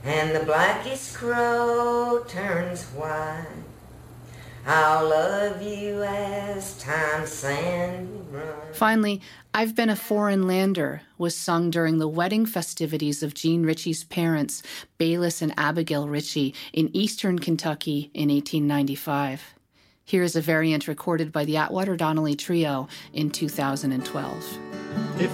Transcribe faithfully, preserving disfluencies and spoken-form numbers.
and the blackest crow turns white. I'll love you as time sand runs. Finally, I've Been a Foreign Lander was sung during the wedding festivities of Jean Ritchie's parents, Bayless and Abigail Ritchie, in eastern Kentucky in eighteen ninety-five. Here is a variant recorded by the Atwater Donnelly Trio in two thousand twelve. If